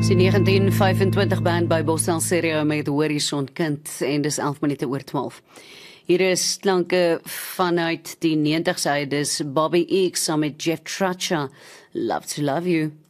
Die 1925 band by Boston Stereo met Horizon Kind en dis 11 minute oor 12. Hier is klanke vanuit die 90s uit, dis Bobby X saam met Jeff Trutcher, Love to Love You.